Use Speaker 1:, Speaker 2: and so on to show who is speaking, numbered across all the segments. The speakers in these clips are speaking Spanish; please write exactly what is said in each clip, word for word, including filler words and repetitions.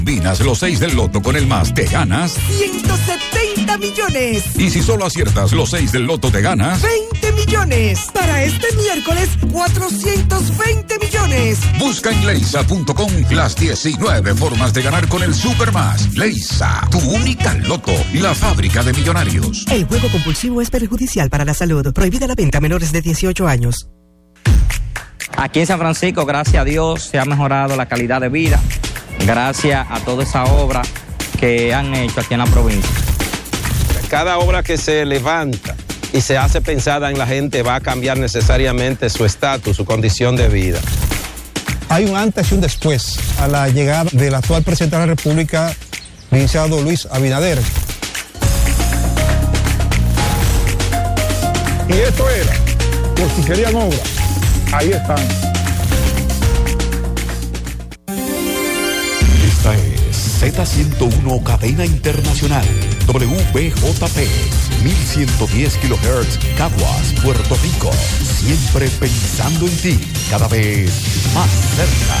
Speaker 1: Combinas los seis del loto con el más, te ganas
Speaker 2: ciento setenta millones.
Speaker 1: Y si solo aciertas los seis del loto, te ganas
Speaker 2: veinte millones. Para este miércoles, cuatrocientos veinte millones.
Speaker 1: Busca en leisa punto com las diecinueve formas de ganar con el Supermás. Leisa, tu única loto, la fábrica de millonarios.
Speaker 2: El juego compulsivo es perjudicial para la salud. Prohibida la venta a menores de dieciocho años.
Speaker 3: Aquí en San Francisco, gracias a Dios, se ha mejorado la calidad de vida. Gracias a toda esa obra que han hecho aquí en la provincia.
Speaker 4: Cada obra que se levanta y se hace pensada en la gente va a cambiar necesariamente su estatus, su condición de vida.
Speaker 5: Hay un antes y un después a la llegada del actual presidente de la República, licenciado Luis Abinader.
Speaker 6: Y esto era, por si querían obra, ahí están.
Speaker 1: Esta es Z ciento uno Cadena Internacional, W B J P, mil ciento diez kilohertz, Caguas, Puerto Rico. Siempre pensando en ti, cada vez más cerca.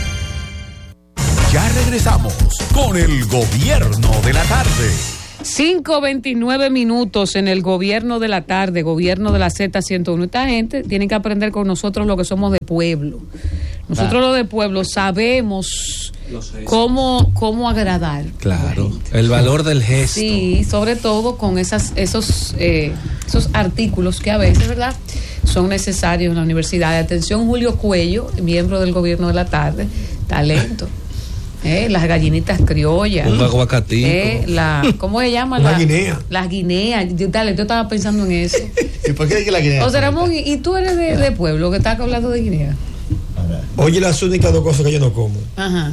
Speaker 1: Ya regresamos con el Gobierno de la Tarde.
Speaker 7: cinco veintinueve minutos en el Gobierno de la Tarde, Gobierno de la Z ciento uno. Esta gente tiene que aprender con nosotros lo que somos de pueblo. Nosotros los de pueblo sabemos cómo, cómo agradar.
Speaker 8: Claro, el valor del gesto.
Speaker 7: Sí, sobre todo con esas, esos, eh, esos artículos que a veces, ¿verdad?, son necesarios en la universidad. Atención, Julio Cuello, miembro del Gobierno de la Tarde, talento. Eh, las gallinitas criollas.
Speaker 8: Un aguacatito.
Speaker 7: Eh, la, ¿Cómo se llama?
Speaker 9: Una
Speaker 7: la
Speaker 9: guinea.
Speaker 7: Las guineas. Yo, dale, yo estaba pensando en eso.
Speaker 9: ¿Y por qué hay que la guinea?
Speaker 7: O sea, Ramón, ¿y, y tú eres de, de pueblo que estás hablando de guinea?
Speaker 9: Oye, las únicas dos cosas que yo no como:
Speaker 7: Ajá.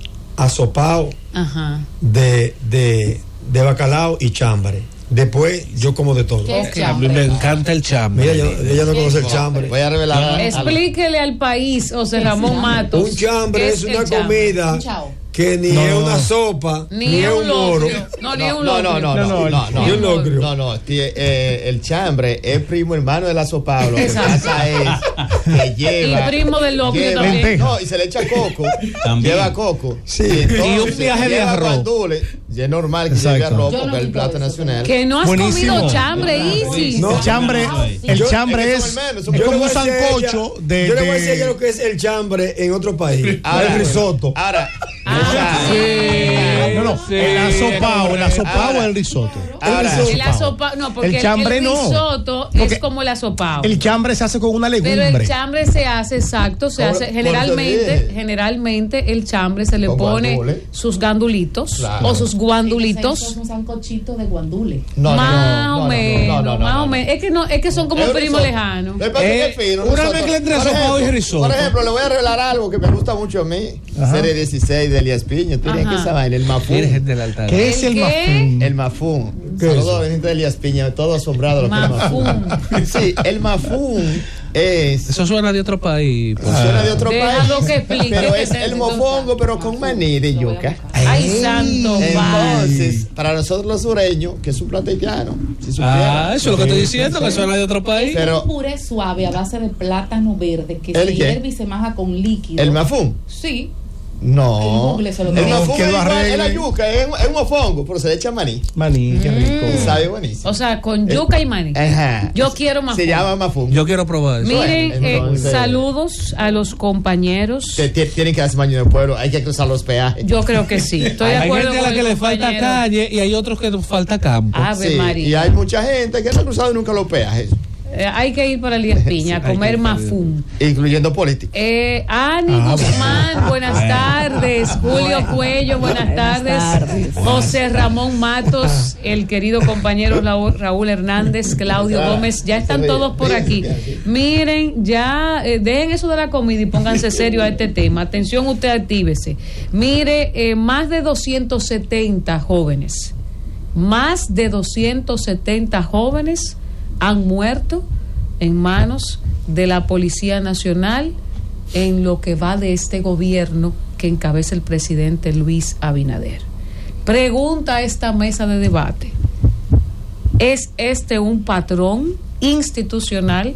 Speaker 9: asopao
Speaker 7: Ajá.
Speaker 9: de, de, de bacalao y chambre. Después yo como de todo.
Speaker 8: Okay. A mí me encanta el chambre.
Speaker 9: Mira, yo, ella no conoce el chambre.
Speaker 10: Voy a revelar.
Speaker 7: Explíquele al país, José Ramón Matos.
Speaker 9: Un chambre es, es una comida que ni
Speaker 10: no,
Speaker 9: es
Speaker 10: no,
Speaker 9: una
Speaker 10: no.
Speaker 9: sopa,
Speaker 7: ni,
Speaker 9: ni es un moro.
Speaker 7: No, ni un
Speaker 10: no, no, no, no, no, no,
Speaker 9: ni un locrio.
Speaker 10: No, no, eh, el chambre es primo hermano del asopado. Lo que pasa es que lleva.
Speaker 7: Y primo del locrio
Speaker 10: lleva,
Speaker 7: también.
Speaker 10: No, y se le echa coco.
Speaker 8: También.
Speaker 10: Lleva coco.
Speaker 9: Sí.
Speaker 10: Y, entonces,
Speaker 8: y un viaje de arroz.
Speaker 10: Guandule, y es normal que
Speaker 8: Exacto.
Speaker 10: lleve arroz
Speaker 11: Yo
Speaker 10: porque
Speaker 11: no
Speaker 10: es el plato nacional.
Speaker 7: Que no has
Speaker 8: Buenísimo.
Speaker 7: comido chambre, Easy.
Speaker 9: No.
Speaker 5: El chambre, el
Speaker 9: Yo-
Speaker 5: chambre
Speaker 10: es
Speaker 5: es,
Speaker 10: que son
Speaker 5: es
Speaker 10: hermanos,
Speaker 9: Yo
Speaker 5: como
Speaker 9: le
Speaker 5: un
Speaker 9: voy a decir a
Speaker 5: sancocho
Speaker 9: ella-
Speaker 5: de,
Speaker 9: Yo le voy a decir a ella
Speaker 5: de-
Speaker 9: lo que es el chambre en otro país.
Speaker 10: Ahora,
Speaker 9: el risotto.
Speaker 10: Ahora,
Speaker 7: Ah,
Speaker 8: Sí.
Speaker 5: No, no,
Speaker 8: Sí.
Speaker 5: el asopao, el asopao
Speaker 10: Ahora.
Speaker 5: es el risotto.
Speaker 10: ahora,
Speaker 7: El asopao, no, porque
Speaker 5: El
Speaker 7: el,
Speaker 5: chambre
Speaker 7: el
Speaker 5: no.
Speaker 7: risotto
Speaker 5: Porque
Speaker 7: es como el asopao.
Speaker 5: El chambre se hace con una
Speaker 7: Pero el
Speaker 5: legumbre.
Speaker 7: chambre se hace, exacto, se
Speaker 10: Por-
Speaker 7: hace
Speaker 10: por
Speaker 7: generalmente,
Speaker 10: eso dije.
Speaker 7: generalmente el chambre se le
Speaker 10: Con
Speaker 7: pone
Speaker 10: guandule.
Speaker 7: sus gandulitos
Speaker 10: Claro.
Speaker 7: o sus
Speaker 11: Eso
Speaker 7: guandulitos.
Speaker 11: es un sancochito de guandule.
Speaker 10: no, no,
Speaker 7: Más
Speaker 10: no,
Speaker 7: o
Speaker 10: no,
Speaker 7: menos,
Speaker 10: no, no, no,
Speaker 7: más
Speaker 10: no,
Speaker 7: o
Speaker 10: no.
Speaker 7: menos. Es que no, es que son como
Speaker 10: Es un
Speaker 7: primos
Speaker 10: risotto.
Speaker 7: lejanos.
Speaker 10: Lo que pasa
Speaker 5: Eh,
Speaker 10: es que es fino,
Speaker 5: una
Speaker 10: nosotros-
Speaker 5: mezcla entre
Speaker 10: por
Speaker 5: asopao
Speaker 10: ejemplo-
Speaker 5: y risotto.
Speaker 10: Por ejemplo, le voy a revelar algo que me gusta mucho a mí. Serie dieciséis de Elías Piña. Tienen
Speaker 7: Ajá.
Speaker 10: que saber el mafún.
Speaker 8: Virgen del altar.
Speaker 5: ¿Qué es el
Speaker 7: ¿El qué?
Speaker 5: mafún?
Speaker 10: El mafún.
Speaker 9: ¿Qué es
Speaker 10: Saludos
Speaker 9: eso?
Speaker 10: a la gente de Elías Piña, todo asombrado lo que es
Speaker 7: Mafún.
Speaker 10: mafún. Sí, el mafún es.
Speaker 8: Eso suena de otro país. pues.
Speaker 10: Suena de otro
Speaker 7: Déjalo
Speaker 10: país.
Speaker 7: que explique.
Speaker 10: Pero
Speaker 7: que
Speaker 10: es
Speaker 7: te-
Speaker 10: el mofongo, pero con maní de yuca.
Speaker 7: Ay, santo padre.
Speaker 10: Entonces, para nosotros los sureños, que es un plato haitiano, si supiera.
Speaker 8: Ah, eso es lo que estoy diciendo, que suena de otro país.
Speaker 10: Pero-
Speaker 11: Es un puré suave a base de plátano verde que
Speaker 10: ¿El
Speaker 11: se
Speaker 10: qué?
Speaker 11: hierve y se maja con líquido.
Speaker 10: ¿El mafún?
Speaker 11: Sí.
Speaker 10: No.
Speaker 11: En Google se lo
Speaker 10: El
Speaker 11: tengo.
Speaker 10: mafún
Speaker 5: Que
Speaker 10: es
Speaker 5: lo
Speaker 10: igual, es la
Speaker 5: arreglen.
Speaker 10: yuca, es un, es un mofongo, pero se le echa maní.
Speaker 5: Maní, qué rico.
Speaker 10: Y sabe buenísimo.
Speaker 7: O sea, con yuca y maní.
Speaker 10: Ajá.
Speaker 7: Yo quiero mafún.
Speaker 10: Se llama mafún.
Speaker 8: Yo quiero probar eso.
Speaker 7: Miren,
Speaker 10: Bueno,
Speaker 7: eh,
Speaker 10: entonces-
Speaker 7: saludos a los compañeros.
Speaker 10: Que ti- tienen que hacer baño en el pueblo, hay que cruzar los peajes.
Speaker 7: Yo creo que sí. Estoy de
Speaker 8: Hay
Speaker 7: acuerdo
Speaker 8: gente a la
Speaker 7: con
Speaker 8: que
Speaker 7: el
Speaker 8: le falta
Speaker 7: compañero.
Speaker 8: calle y hay otros que le falta campo.
Speaker 7: Ave
Speaker 10: Sí,
Speaker 7: María.
Speaker 10: y hay mucha gente que no ha cruzado nunca los peajes,
Speaker 7: Eh, hay que ir para Elías Piña a
Speaker 8: Sí, hay
Speaker 7: comer
Speaker 8: que ir para
Speaker 7: mafún.
Speaker 10: incluyendo políticos.
Speaker 7: Eh, Ani
Speaker 5: Ah,
Speaker 7: Guzmán, buenas tardes. Julio Cuello, buenas tardes. José Ramón Matos, el querido compañero Raúl, Raúl Hernández, Claudio Gómez, ya están todos por aquí. Miren, ya eh, dejen eso de la comida y pónganse serio a este tema. Atención, usted actívese. Mire, eh, más de doscientos setenta jóvenes, más de doscientos setenta jóvenes han muerto en manos de la Policía Nacional en lo que va de este gobierno que encabeza el presidente Luis Abinader. Pregunta a esta mesa de debate: ¿es este un patrón institucional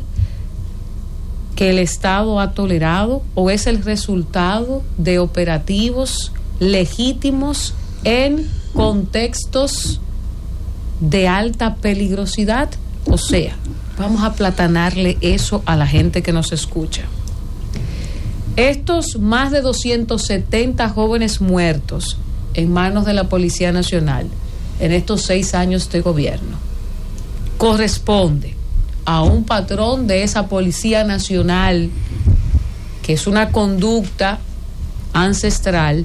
Speaker 7: que el Estado ha tolerado o es el resultado de operativos legítimos en contextos de alta peligrosidad. O sea, vamos a platanarle eso a la gente que nos escucha. Estos más de doscientos setenta jóvenes muertos en manos de la Policía Nacional en estos seis años de gobierno corresponde a un patrón de esa Policía Nacional, que es una conducta ancestral,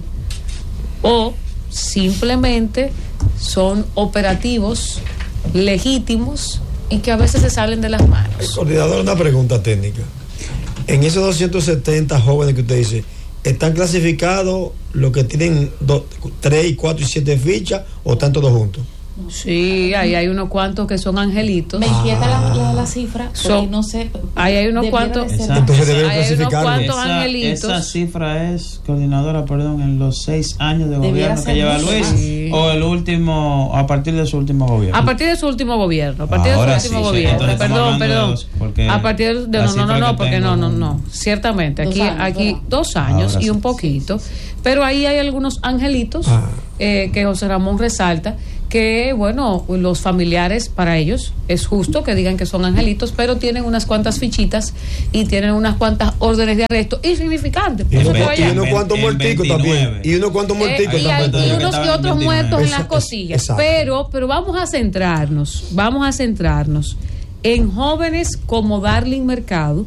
Speaker 7: o simplemente son operativos legítimos y que a veces se salen de las manos.
Speaker 9: Coordinador, una pregunta técnica. En esos doscientos setenta jóvenes que usted dice, ¿están clasificados los que tienen tres, cuatro y siete fichas o están todos juntos?
Speaker 7: Sí, ahí hay unos cuantos que son angelitos.
Speaker 11: Me inquieta la, la, la cifra,
Speaker 7: son,
Speaker 11: no sé.
Speaker 7: Ahí hay unos cuantos.
Speaker 11: De
Speaker 9: entonces deben
Speaker 12: clasificar.
Speaker 7: Esa, angelitos.
Speaker 12: Esa cifra es, coordinadora, perdón, en los seis años de debiera gobierno que lleva Luis, sí. O el último, a partir de su último gobierno.
Speaker 7: A partir de su último gobierno. A partir Ahora de su último sí, gobierno. Sí, perdón, perdón. De dos, a partir de no, no, no, no, porque no, no, no. Ciertamente, aquí, años, aquí dos años Ahora y un poquito. Sí, sí. Pero ahí hay algunos angelitos ah. eh, que José Ramón resalta, que bueno, los familiares, para ellos es justo que digan que son angelitos, pero tienen unas cuantas fichitas y tienen unas cuantas órdenes de arresto insignificantes.
Speaker 9: Y, uno, y unos cuantos muerticos también. Y unos cuantos muerticos
Speaker 7: eh,
Speaker 9: también.
Speaker 7: Y, y unos y otros muertos en las cosillas.
Speaker 9: Exacto.
Speaker 7: Pero, pero vamos a centrarnos, vamos a centrarnos en jóvenes como Darling Mercado,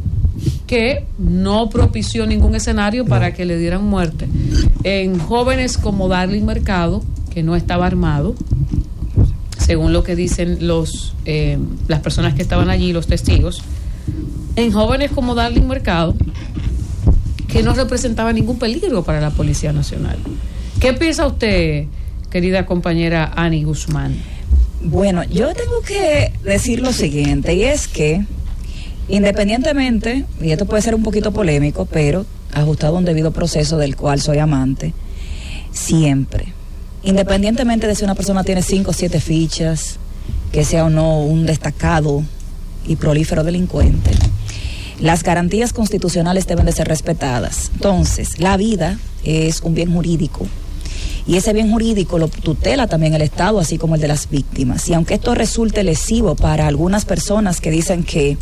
Speaker 7: que no propició ningún escenario para que le dieran muerte. En jóvenes como Darling Mercado, que no estaba armado, según lo que dicen los eh, las personas que estaban allí, los testigos. En jóvenes como Darling Mercado, que no representaba ningún peligro para la Policía Nacional. ¿Qué piensa usted, querida compañera Ani Guzmán?
Speaker 13: Bueno, yo tengo que decir lo siguiente, y es que independientemente, y esto puede ser un poquito polémico, pero ajustado a un debido proceso del cual soy amante, siempre, independientemente de si una persona tiene cinco o siete fichas, que sea o no un destacado y prolífero delincuente, las garantías constitucionales deben de ser respetadas. Entonces, la vida es un bien jurídico, y ese bien jurídico lo tutela también el Estado, así como el de las víctimas. Y aunque esto resulte lesivo para algunas personas que dicen que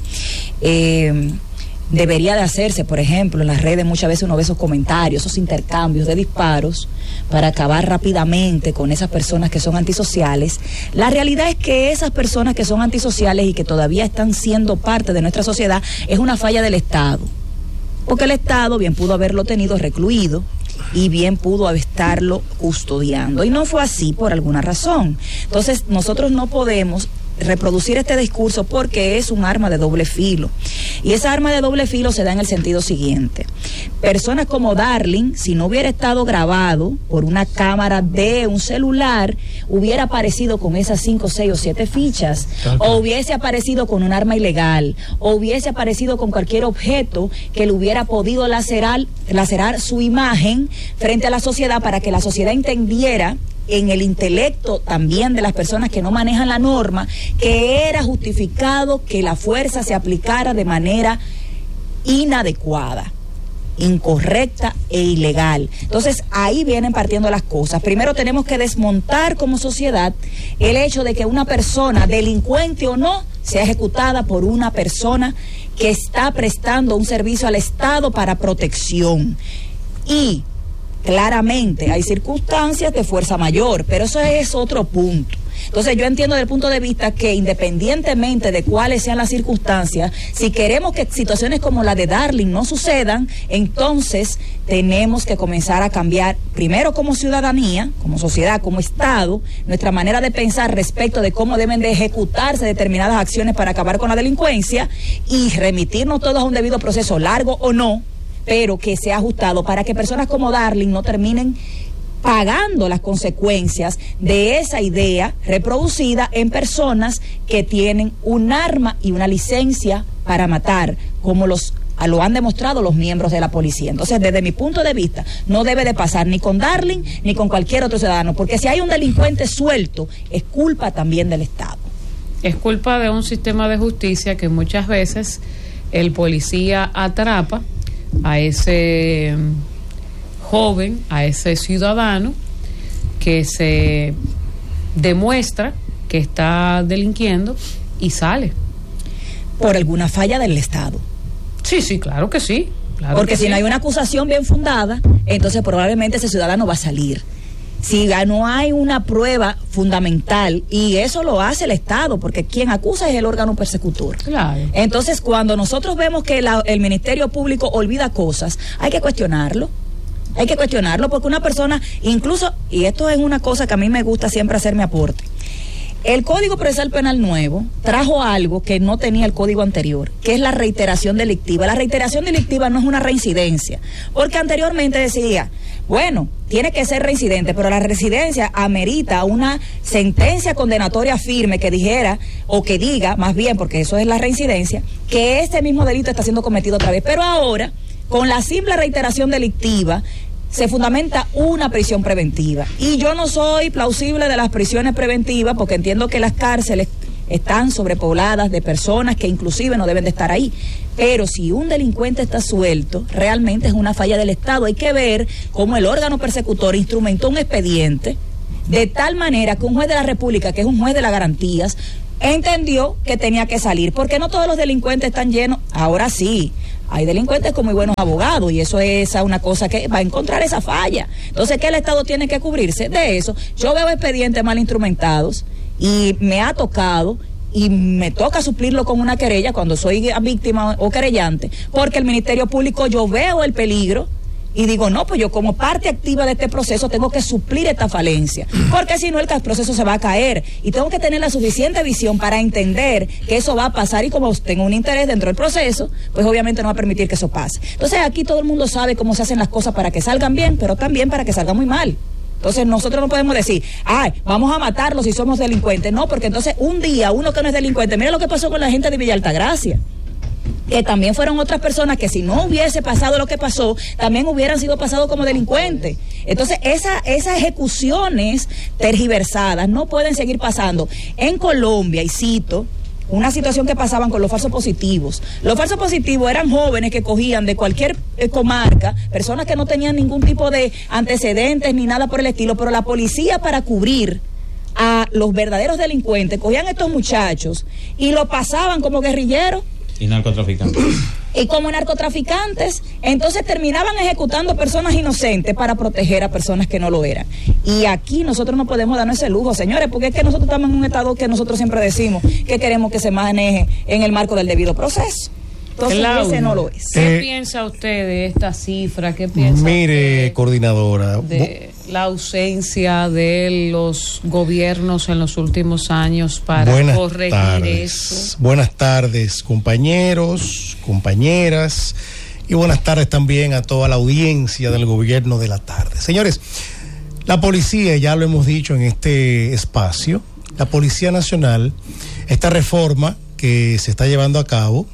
Speaker 13: eh, debería de hacerse, por ejemplo, en las redes muchas veces uno ve esos comentarios, esos intercambios de disparos para acabar rápidamente con esas personas que son antisociales, la realidad es que esas personas que son antisociales y que todavía están siendo parte de nuestra sociedad es una falla del Estado, porque el Estado bien pudo haberlo tenido recluido y bien pudo estarlo custodiando, y no fue así por alguna razón. Entonces nosotros no podemos reproducir este discurso porque es un arma de doble filo, y esa arma de doble filo se da en el sentido siguiente: personas como Darling, si no hubiera estado grabado por una cámara de un celular, hubiera aparecido con esas cinco, seis o siete fichas, o hubiese aparecido con un arma ilegal, o hubiese aparecido con cualquier objeto que le hubiera podido lacerar, lacerar su imagen frente a la sociedad, para que la sociedad entendiera en el intelecto también de las personas que no manejan la norma, que era justificado que la fuerza se aplicara de manera inadecuada, incorrecta e ilegal. Entonces ahí vienen partiendo las cosas. Primero tenemos que desmontar como sociedad el hecho de que una persona, delincuente o no, sea ejecutada por una persona que está prestando un servicio al Estado para protección. Y claramente hay circunstancias de fuerza mayor, pero eso es otro punto. Entonces yo entiendo desde el punto de vista que independientemente de cuáles sean las circunstancias, si queremos que situaciones como la de Darling no sucedan, entonces tenemos que comenzar a cambiar, primero como ciudadanía, como sociedad, como Estado, nuestra manera de pensar respecto de cómo deben de ejecutarse determinadas acciones para acabar con la delincuencia, y remitirnos todos a un debido proceso, largo o no, pero que sea ajustado para que personas como Darling no terminen pagando las consecuencias de esa idea reproducida en personas que tienen un arma y una licencia para matar, como los lo han demostrado los miembros de la policía. Entonces, desde mi punto de vista, no debe de pasar ni con Darling ni con cualquier otro ciudadano, porque si hay un delincuente suelto, es culpa también del Estado.
Speaker 7: Es culpa de un sistema de justicia que muchas veces el policía atrapa a ese joven, a ese ciudadano que se demuestra que está delinquiendo y sale.
Speaker 13: Por alguna falla del Estado.
Speaker 7: Sí, sí, claro que sí. Claro
Speaker 13: Porque
Speaker 7: que
Speaker 13: si
Speaker 7: sí.
Speaker 13: no hay una acusación bien fundada, entonces probablemente ese ciudadano va a salir. Si no hay una prueba fundamental, y eso lo hace el Estado, porque quien acusa es el órgano persecutor.
Speaker 7: Claro.
Speaker 13: Entonces, cuando nosotros vemos que la, el Ministerio Público olvida cosas, hay que cuestionarlo. Hay que cuestionarlo porque una persona, incluso, y esto es una cosa que a mí me gusta siempre hacer mi aporte, el Código Procesal Penal nuevo trajo algo que no tenía el código anterior, que es la reiteración delictiva. La reiteración delictiva no es una reincidencia, porque anteriormente decía, bueno, tiene que ser reincidente, pero la reincidencia amerita una sentencia condenatoria firme que dijera, o que diga, más bien, porque eso es la reincidencia, que este mismo delito está siendo cometido otra vez. Pero ahora, con la simple reiteración delictiva, se fundamenta una prisión preventiva. Y yo no soy plausible de las prisiones preventivas porque entiendo que las cárceles están sobrepobladas de personas que inclusive no deben de estar ahí. Pero si un delincuente está suelto, realmente es una falla del Estado. Hay que ver cómo el órgano persecutor instrumentó un expediente de tal manera que un juez de la República, que es un juez de las garantías, entendió que tenía que salir, porque no todos los delincuentes están llenos. Ahora sí, hay delincuentes con muy buenos abogados y eso es una cosa que va a encontrar esa falla. Entonces, ¿qué el Estado tiene que cubrirse de eso? Yo veo expedientes mal instrumentados y me ha tocado y me toca suplirlo con una querella cuando soy víctima o querellante, porque el Ministerio Público, yo veo el peligro y digo, no, pues yo como parte activa de este proceso tengo que suplir esta falencia, porque si no el proceso se va a caer y tengo que tener la suficiente visión para entender que eso va a pasar, y como tengo un interés dentro del proceso, pues obviamente no va a permitir que eso pase. Entonces aquí todo el mundo sabe cómo se hacen las cosas para que salgan bien, pero también para que salgan muy mal. Entonces nosotros no podemos decir, ay, vamos a matarlos si somos delincuentes. No, porque entonces un día uno que no es delincuente, mira lo que pasó con la gente de Villa Altagracia, que también fueron otras personas que si no hubiese pasado lo que pasó, también hubieran sido pasados como delincuentes. Entonces esa, esas ejecuciones tergiversadas no pueden seguir pasando. En Colombia, y cito, una situación que pasaban con los falsos positivos. Los falsos positivos eran jóvenes que cogían de cualquier eh, comarca, personas que no tenían ningún tipo de antecedentes ni nada por el estilo, pero la policía, para cubrir a los verdaderos delincuentes, cogían a estos muchachos y lo pasaban como guerrilleros.
Speaker 14: Y narcotraficantes.
Speaker 13: Y como narcotraficantes, entonces terminaban ejecutando personas inocentes para proteger a personas que no lo eran. Y aquí nosotros no podemos darnos ese lujo, señores, porque es que nosotros estamos en un estado que nosotros siempre decimos que queremos que se maneje en el marco del debido proceso. Entonces,
Speaker 7: Claudio,
Speaker 13: ese no lo es.
Speaker 7: ¿Qué
Speaker 15: Eh,
Speaker 7: piensa usted de esta cifra? ¿Qué piensa
Speaker 15: Mire,
Speaker 7: usted
Speaker 15: coordinadora,
Speaker 7: de la ausencia de los gobiernos en los últimos años para
Speaker 15: buenas
Speaker 7: corregir
Speaker 15: tardes.
Speaker 7: eso?
Speaker 15: Buenas tardes, compañeros, compañeras, y buenas tardes también a toda la audiencia del gobierno de la tarde. Señores, la policía, ya lo hemos dicho en este espacio, la Policía Nacional, esta reforma que se está llevando a cabo,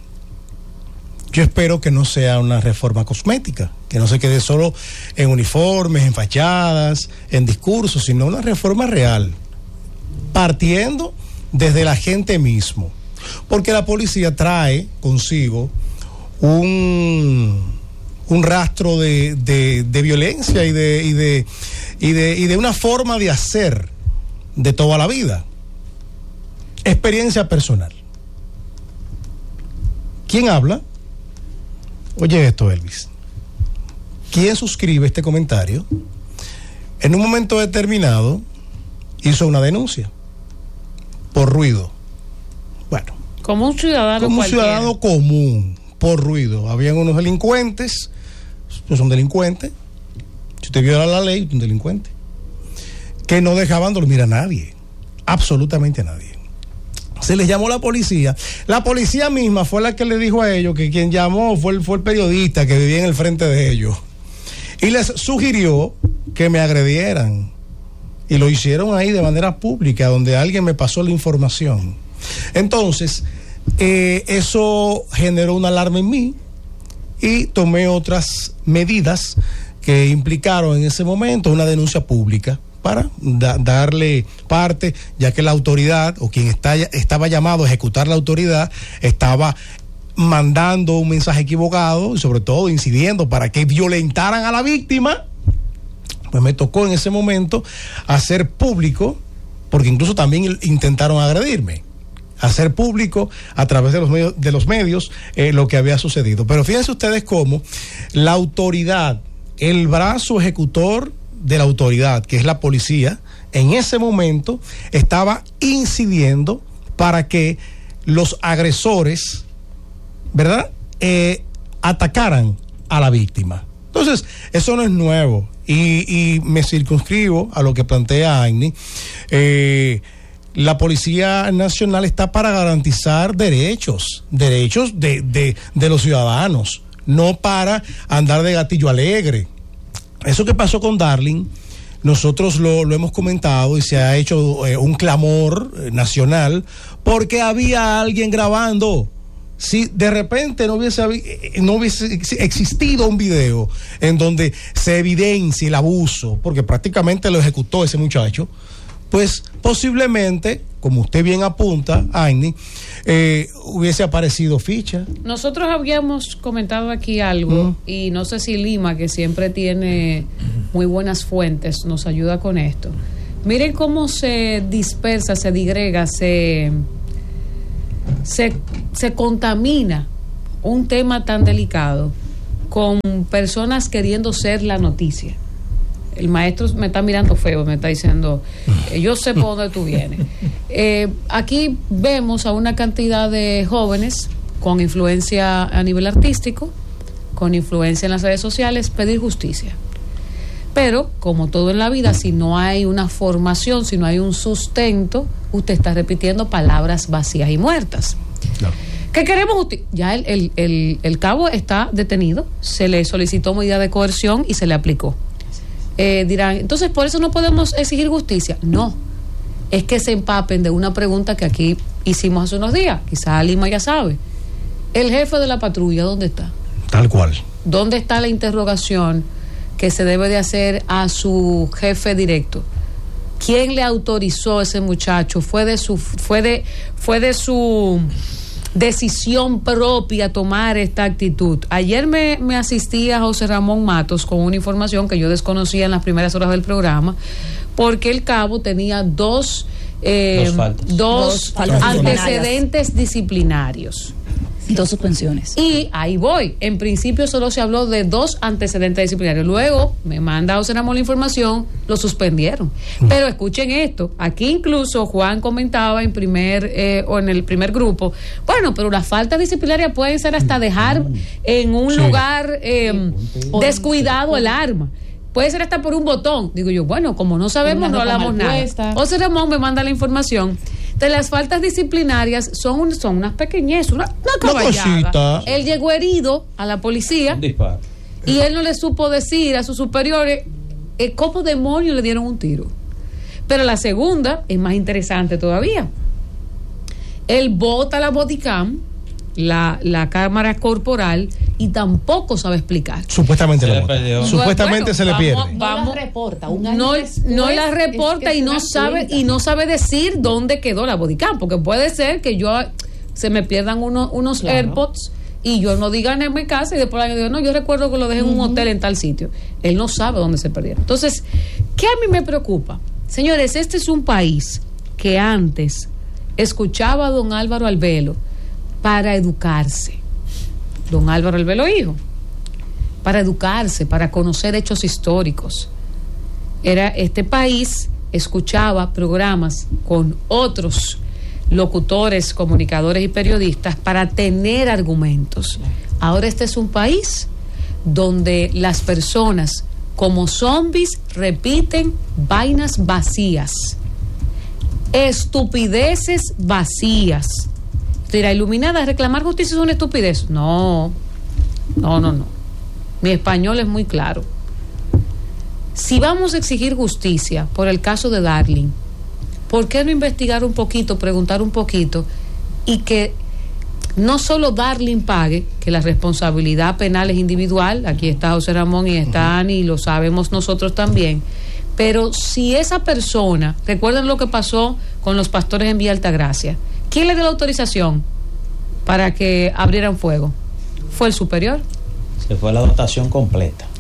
Speaker 15: yo espero que no sea una reforma cosmética, que no se quede solo en uniformes, en fachadas, en discursos, sino una reforma real, partiendo desde la gente mismo, porque la policía trae consigo un, un rastro de, de, de violencia y de, y, de, y, de, y de una forma de hacer de toda la vida. Experiencia personal. ¿Quién habla? Oye esto, Elvis. ¿Quién suscribe este comentario? En un momento determinado hizo una denuncia por ruido. Bueno,
Speaker 7: Como un ciudadano
Speaker 15: como un
Speaker 7: cualquiera.
Speaker 15: ciudadano común, por ruido. Habían unos delincuentes, pues son delincuentes. Si usted viola la ley, es un delincuente. Que no dejaban dormir a nadie, absolutamente a nadie. Se les llamó a la policía. La policía misma fue la que le dijo a ellos que quien llamó fue el, fue el periodista que vivía en el frente de ellos. Y les sugirió que me agredieran. Y lo hicieron ahí de manera pública, donde alguien me pasó la información. Entonces, eh, eso generó una alarma en mí y tomé otras medidas que implicaron en ese momento una denuncia pública para da, darle parte, ya que la autoridad o quien está, estaba llamado a ejecutar la autoridad estaba mandando un mensaje equivocado y sobre todo incidiendo para que violentaran a la víctima Pues me tocó en ese momento hacer público, porque incluso también intentaron agredirme, hacer público a través de los medios, de los medios eh, lo que había sucedido. Pero fíjense ustedes cómo la autoridad, el brazo ejecutor de la autoridad, que es la policía, en ese momento estaba incidiendo para que los agresores, ¿verdad?, eh, atacaran a la víctima. Entonces, eso no es nuevo. Y, y me circunscribo a lo que plantea Agni. Eh, la Policía Nacional está para garantizar derechos, derechos de, de, de los ciudadanos, no para andar de gatillo alegre. Eso que pasó con Darling, nosotros lo, lo hemos comentado y se ha hecho eh, un clamor eh, nacional porque había alguien grabando. Si de repente no hubiese, no hubiese existido un video en donde se evidencie el abuso, porque prácticamente lo ejecutó ese muchacho, pues posiblemente, como usted bien apunta, Agni, eh, hubiese aparecido ficha.
Speaker 7: Nosotros habíamos comentado aquí algo, uh-huh. y no sé si Lima, que siempre tiene muy buenas fuentes, nos ayuda con esto. Miren cómo se dispersa, se digrega, se, se, se contamina un tema tan delicado con personas queriendo ser la noticia. El maestro me está mirando feo, me está diciendo, eh, yo sé por dónde tú vienes. Eh, aquí vemos a una cantidad de jóvenes con influencia a nivel artístico, con influencia en las redes sociales, pedir justicia. Pero, como todo en la vida, si no hay una formación, si no hay un sustento, usted está repitiendo palabras vacías y muertas. No. ¿Qué queremos justicia? Ya el, el, el, el cabo está detenido, se le solicitó medida de coerción y se le aplicó. Eh, dirán, entonces por eso no podemos exigir justicia. No, es que se empapen de una pregunta que aquí hicimos hace unos días, quizás Lima ya sabe. El jefe de la patrulla, ¿dónde está?
Speaker 15: Tal cual.
Speaker 7: ¿Dónde está la interrogación que se debe de hacer a su jefe directo? ¿Quién le autorizó a ese muchacho? ¿Fue de su, fue de, fue de su decisión propia tomar esta actitud? Ayer me, me asistía José Ramón Matos con una información que yo desconocía en las primeras horas del programa, porque el cabo tenía dos, eh, dos, faltas. dos, dos antecedentes disciplinarios.
Speaker 13: Dos suspensiones.
Speaker 7: Y ahí voy. En principio solo se habló de dos antecedentes disciplinarios. Luego me manda José Ramón la información, lo suspendieron. Pero escuchen esto. Aquí incluso Juan comentaba en primer eh, o en el primer grupo, bueno, pero las faltas disciplinarias pueden ser hasta dejar en un sí. lugar eh, descuidado el arma. Puede ser hasta por un botón. Digo yo, bueno, como no sabemos, no hablamos nada. José Ramón me manda la información. De las faltas disciplinarias son, son unas pequeñeces, una, una caballada. Él llegó herido a la policía y él no le supo decir a sus superiores eh, cómo demonios le dieron un tiro. Pero la segunda es más interesante todavía. Él bota la bodycam, la, la cámara corporal, y tampoco sabe explicar.
Speaker 15: Supuestamente se le perdió. Supuestamente bueno, se le pierde.
Speaker 11: Vamos, vamos, no la reporta. Un año
Speaker 7: no,
Speaker 11: después
Speaker 7: no la reporta y no sabe cuenta. y no sabe decir dónde quedó la bodycam, porque puede ser que yo se me pierdan uno, unos claro. AirPods y yo no diga en mi casa y después yo digo, no, yo recuerdo que lo dejé en uh-huh. un hotel en tal sitio. Él no sabe dónde se perdieron. Entonces, ¿qué a mí me preocupa? Señores, este es un país que antes escuchaba a don Álvaro Albelo para educarse. Don Álvaro Albelo hijo, para educarse, para conocer hechos históricos. Era este país escuchaba programas con otros locutores, comunicadores y periodistas para tener argumentos. Ahora este es un país donde las personas como zombies repiten vainas vacías, estupideces vacías. Dirá, Iluminada, reclamar justicia es una estupidez. No, no, no, no. Mi español es muy claro. Si vamos a exigir justicia por el caso de Darling, ¿por qué no investigar un poquito, preguntar un poquito y que no solo Darling pague, que la responsabilidad penal es individual? Aquí está José Ramón y está Ani, y lo sabemos nosotros también. Pero si esa persona, recuerden lo que pasó con los pastores en Villa Altagracia, ¿quién le dio la autorización para que abrieran fuego? ¿Fue el superior?
Speaker 14: Se fue la dotación completa.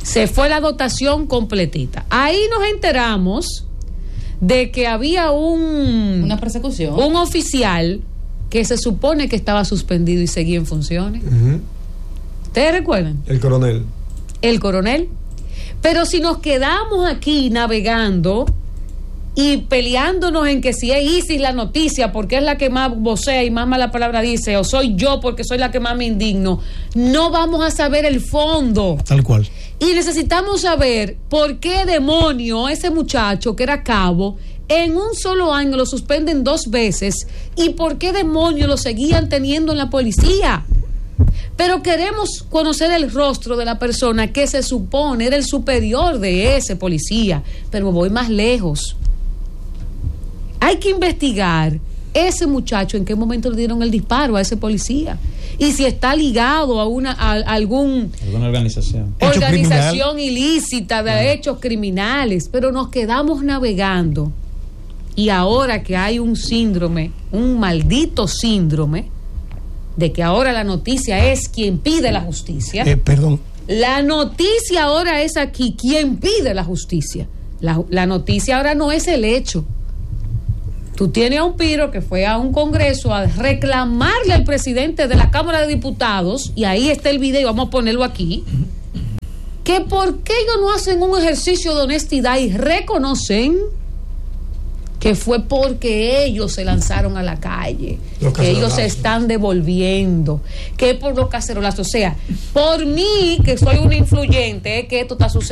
Speaker 7: Se fue la dotación completita. Ahí nos enteramos de que había un...
Speaker 11: Una persecución.
Speaker 7: Un oficial que se supone que estaba suspendido y seguía en funciones.
Speaker 9: Uh-huh.
Speaker 7: ¿Ustedes recuerdan?
Speaker 9: El coronel.
Speaker 7: El coronel. Pero si nos quedamos aquí navegando y peleándonos en que si es Isis la noticia porque es la que más vocea y más mala palabra dice, o soy yo porque soy la que más me indigno, no vamos a saber el fondo.
Speaker 15: Tal cual.
Speaker 7: Y necesitamos saber por qué demonio ese muchacho que era cabo en un solo año lo suspenden dos veces y por qué demonio lo seguían teniendo en la policía. Pero queremos conocer el rostro de la persona que se supone era el superior de ese policía. Pero voy más lejos. Hay que investigar ese muchacho en qué momento le dieron el disparo a ese policía y si está ligado a una a, a algún
Speaker 12: alguna organización
Speaker 7: organización criminal. ilícita de ah. hechos criminales. Pero nos quedamos navegando y ahora que hay un síndrome, un maldito síndrome de que ahora la noticia es quien pide la justicia.
Speaker 15: Eh, perdón.
Speaker 7: La noticia ahora es aquí quien pide la justicia. La, la noticia ahora no es el hecho. Tú tienes a un piro que fue a un congreso a reclamarle al presidente de la Cámara de Diputados, y ahí está el video, vamos a ponerlo aquí, que por qué ellos no hacen un ejercicio de honestidad y reconocen que fue porque ellos se lanzaron a la calle, que ellos se están devolviendo, que por los cacerolazos, o sea, por mí que soy un influyente, que esto está sucediendo.